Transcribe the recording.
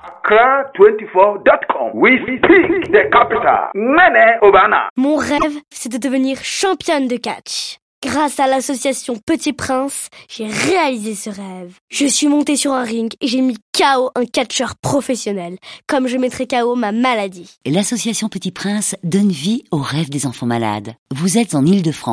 Accra24.com. We speak the capital. Mene Obana. Mon rêve, c'est de devenir championne de catch. Grâce à l'association Petit Prince, j'ai réalisé ce rêve. Je suis montée sur un ring et j'ai mis KO un catcheur professionnel, comme je mettrai KO ma maladie. L'association Petit Prince donne vie aux rêves des enfants malades. Vous êtes en Île-de-France.